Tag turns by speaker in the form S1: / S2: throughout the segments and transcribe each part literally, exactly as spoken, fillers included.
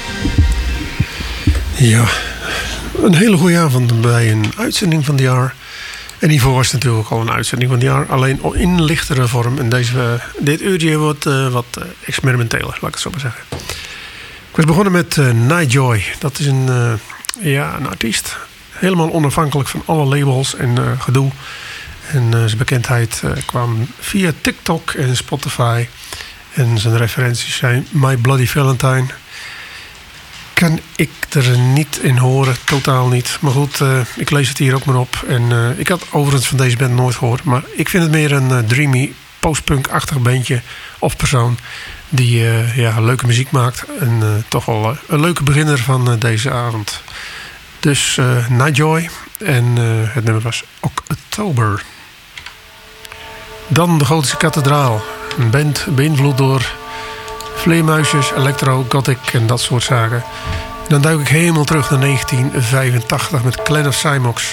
S1: Ja, een hele goede avond bij een uitzending van het jaar. En hiervoor was het natuurlijk al een uitzending van het jaar. Alleen in lichtere vorm. En deze, uh, dit uurtje wordt uh, wat uh, experimenteler, laat ik het zo maar zeggen. Ik was begonnen met uh, Nightjoy. Dat is een, uh, ja, een artiest. Helemaal onafhankelijk van alle labels en uh, gedoe. En uh, zijn bekendheid uh, kwam via TikTok en Spotify. En zijn referenties zijn My Bloody Valentine. Kan ik er niet in horen, totaal niet. Maar goed, uh, ik lees het hier ook maar op. En uh, ik had overigens van deze band nooit gehoord. Maar ik vind het meer een uh, dreamy, postpunk-achtig bandje of persoon die uh, ja, leuke muziek maakt. En uh, toch wel uh, een leuke beginner van uh, deze avond. Dus uh, Nightjoy. En uh, het nummer was Oktober. Dan de Gotische Kathedraal. Een band beïnvloed door vleermuisjes, electro, gothic en dat soort zaken. Dan duik ik helemaal terug naar negentien vijfentachtig met Clan of Cymox.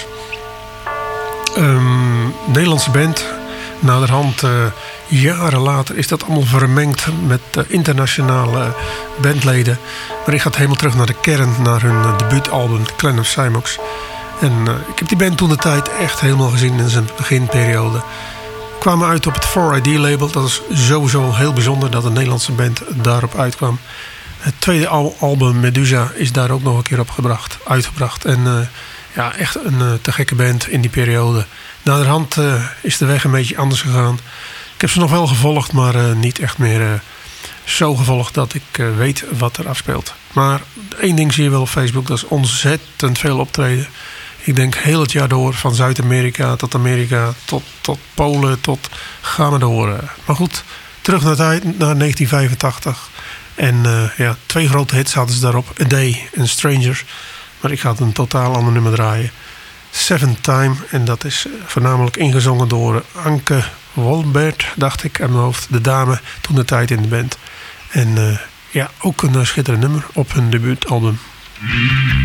S1: Um, Nederlandse band. Naderhand, uh, jaren later, is dat allemaal vermengd met uh, internationale bandleden. Maar ik ga helemaal terug naar de kern, naar hun uh, debuutalbum Clan of Cymox. En uh, ik heb die band toen de tijd echt helemaal gezien in zijn beginperiode. Kwamen uit op het four I D label. Dat is sowieso heel bijzonder dat een Nederlandse band daarop uitkwam. Het tweede al- album Medusa is daar ook nog een keer op gebracht, uitgebracht. En uh, ja, echt een uh, te gekke band in die periode. Naderhand uh, is de weg een beetje anders gegaan. Ik heb ze nog wel gevolgd, maar uh, niet echt meer uh, zo gevolgd dat ik uh, weet wat er afspeelt. Maar één ding zie je wel op Facebook, dat is ontzettend veel optreden. Ik denk heel het jaar door, van Zuid-Amerika tot Amerika, tot, tot Polen, tot gaan we door. Maar goed, terug naar, tijd, naar negentien vijfentachtig. En uh, ja, twee grote hits hadden ze daarop, A Day en Strangers. Maar ik ga het een totaal ander nummer draaien. Seventh Time, en dat is uh, voornamelijk ingezongen door Anke Wolbert, dacht ik, aan mijn hoofd. De dame, toen de tijd in de band. En uh, ja, ook een uh, schitterend nummer op hun debuutalbum.